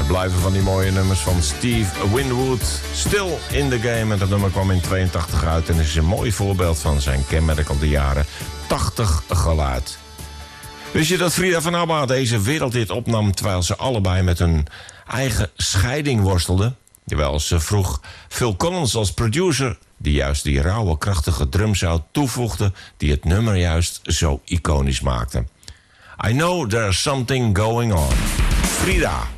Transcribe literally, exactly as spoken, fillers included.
blijven van die mooie nummers van Steve Winwood. Still in the Game. En dat nummer kwam in tweeëntachtig uit. En is een mooi voorbeeld van zijn kenmerk op de jaren tachtig geluid. Wist je dat Frida van ABBA deze wereldhit opnam terwijl ze allebei met hun eigen scheiding worstelden? Jawel, ze vroeg Phil Collins als producer, die juist die rauwe, krachtige drumsound toevoegde, die het nummer juist zo iconisch maakte. I know there's something going on. Frida.